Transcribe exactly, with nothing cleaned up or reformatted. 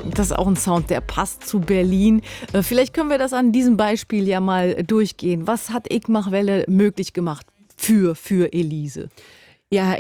Das ist auch ein Sound, der passt zu Berlin. Äh, Vielleicht können wir das an diesem Beispiel ja mal durchgehen. Was hat Igmar Welle möglich gemacht für, für Elise? Ja,